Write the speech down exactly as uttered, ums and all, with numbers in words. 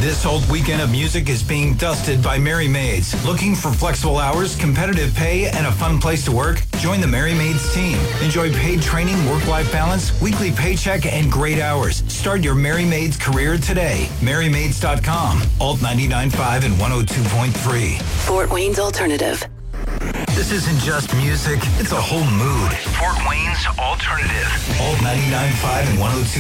This whole weekend of music is being dusted by Merry Maids. Looking for flexible hours, competitive pay, and a fun place to work? Join the Merry Maids team. Enjoy paid training, work-life balance, weekly paycheck, and great hours. Start your Merry Maids career today. Merry Maids dot com. Alt ninety-nine point five and one oh two point three. Fort Wayne's Alternative. This isn't just music, it's a whole mood. Fort Wayne's Alternative. Alt ninety-nine point five and one oh two